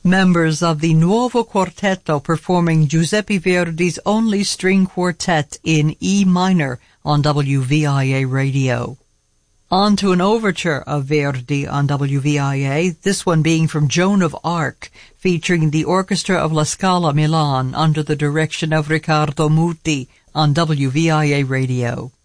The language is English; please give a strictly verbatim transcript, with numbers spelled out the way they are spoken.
members of the Nuovo Quartetto performing Giuseppe Verdi's only string quartet in E minor on W V I A Radio. On to an overture of Verdi on W V I A, this one being from Joan of Arc, featuring the Orchestra of La Scala Milan under the direction of Riccardo Muti on W V I A Radio.